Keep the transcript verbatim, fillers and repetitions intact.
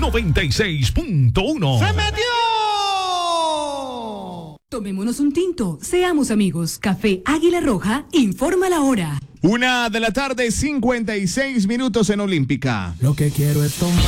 noventa y seis punto uno. ¡Se metió! Tomémonos un tinto, seamos amigos. Café Águila Roja informa la hora. Una de la tarde, cincuenta y seis minutos en Olímpica. Lo que quiero es tomar.